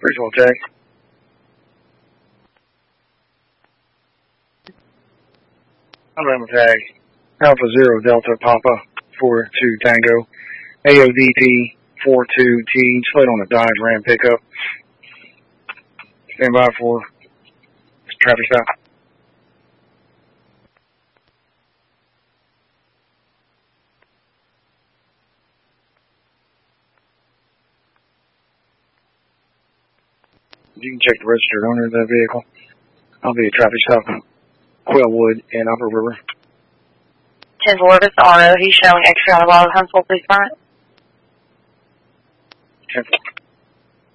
Visual tag. Alabama tag. Alpha 0 Delta Papa 42 Tango. AODT 42T. Split on a Dodge Ram pickup. Stand by for traffic stop. You can check the registered owner of that vehicle. I'll be at traffic stop Quailwood in Upper River. 10-4, this RO. He's showing extra on the wall of Huntsville, please find it. 10-4.